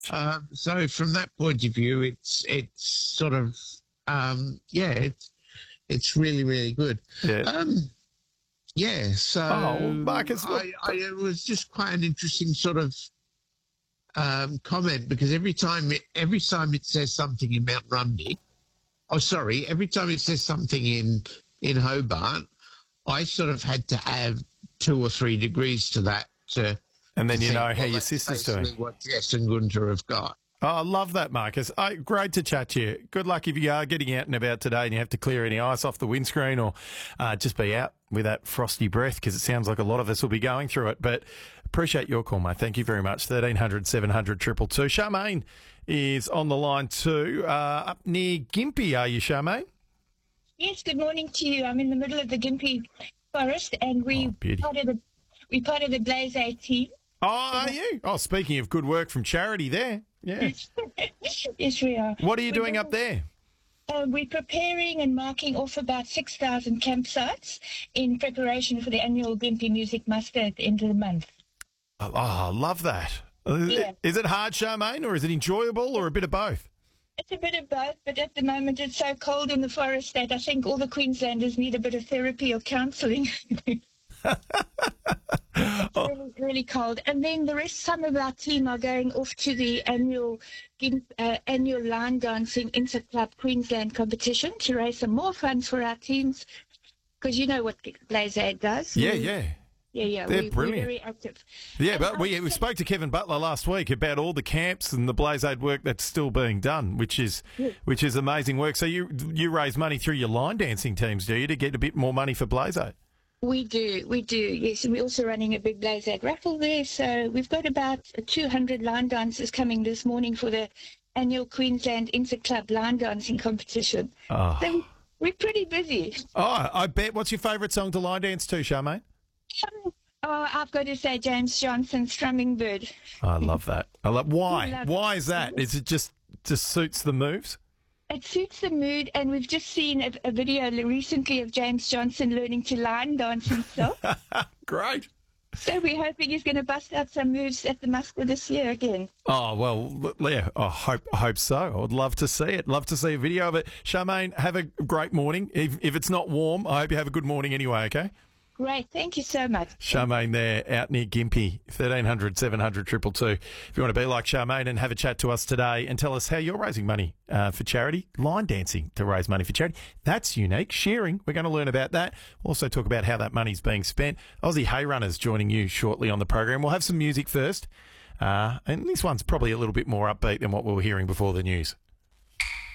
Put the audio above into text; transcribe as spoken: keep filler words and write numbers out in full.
Um, so from that point of view, it's it's sort of um, yeah, it's it's really really good. Yeah. Um, yeah. So Oh, well, Marcus, look- I, I, it was just quite an interesting sort of um, comment because every time it, every time it says something in Mount Rumney, oh sorry, every time it says something in in Hobart, I sort of had to add two or three degrees to that to. And then to you think, know how well, your that's sister's doing. basically what Jess and Gunter have got. Oh, I love that, Marcus. Oh, great to chat to you. Good luck if you are getting out and about today and you have to clear any ice off the windscreen or uh, just be out with that frosty breath because it sounds like a lot of us will be going through it. But appreciate your call, mate. Thank you very much. thirteen hundred, seven hundred, two two two. Charmaine is on the line too. Uh, up near Gympie, are you, Charmaine? Yes, good morning to you. I'm in the middle of the Gympie Forest and we Oh, beauty. part of the we part of the Blaze eight team. Oh, are you? Oh, speaking of good work from charity there. Yeah. Yes, we are. What are you We're doing up there? Uh, we're preparing and marking off about six thousand campsites in preparation for the annual Gympie Music Muster at the end of the month. Oh, I love that. Yeah. Is it hard, Charmaine, or is it enjoyable, or a bit of both? It's a bit of both, but at the moment it's so cold in the forest that I think all the Queenslanders need a bit of therapy or counselling. It's really, really cold. And then the rest, some of our team are going off to the annual uh, annual line dancing Inter Club Queensland competition to raise some more funds for our teams. Because you know what Blaze Aid does. Yeah, We- yeah. Yeah, yeah. They're we, brilliant. We're very active. Yeah, And but I we, we think- spoke to Kevin Butler last week about all the camps and the Blaze Aid work that's still being done, which is which is amazing work. So you you raise money through your line dancing teams, do you, to get a bit more money for Blaze Aid? We do, we do, yes. And we're also running a big Blaze Aid raffle there. So we've got about two hundred line dancers coming this morning for the annual Queensland Inter Club line dancing competition. Oh, So we're pretty busy. oh I bet. What's your favourite song to line dance to, Charmaine? Um, oh, I've got to say James Johnson, Strumming Bird. I love that. I love. Why? love Why it. is that? Is it just just suits the moves? It suits the mood, and we've just seen a, a video recently of James Johnson learning to line dance himself. Great. So we're hoping he's going to bust out some moves at the Muster this year again. Oh, well, yeah, I hope, I hope so. I would love to see it. Love to see a video of it. Charmaine, have a great morning. If, if it's not warm, I hope you have a good morning anyway, okay? Great, thank you so much. Charmaine there, out near Gympie, thirteen hundred, seven hundred, two two two. If you want to be like Charmaine and have a chat to us today and tell us how you're raising money uh, for charity, line dancing to raise money for charity. That's unique. Sharing, we're going to learn about that. We'll also talk about how that money's being spent. Aussie Hay Runners joining you shortly on the program. We'll have some music first. Uh, and this one's probably a little bit more upbeat than what we were hearing before the news.